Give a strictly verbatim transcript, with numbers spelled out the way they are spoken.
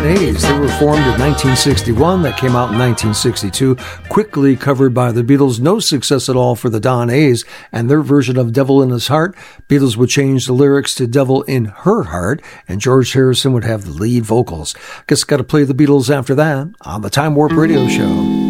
Dawn A's. They were formed in nineteen sixty-one. That came out in nineteen sixty-two. Quickly covered by the Beatles. No success at all for the Dawn A's and their version of Devil in His Heart. Beatles would change the lyrics to Devil in Her Heart, and George Harrison would have the lead vocals. Guess got to play the Beatles after that on the Time Warp Radio Show.